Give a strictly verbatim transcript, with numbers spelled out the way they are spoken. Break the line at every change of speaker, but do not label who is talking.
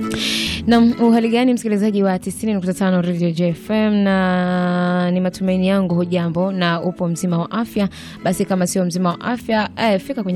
Na uhali gani msikilizaji wa tisini nukta tano Radio J F M, na ni matumaini yangu hujambo na upo mzima wa afya. Basi kama sio mzima wa afya, eh, fika kwenye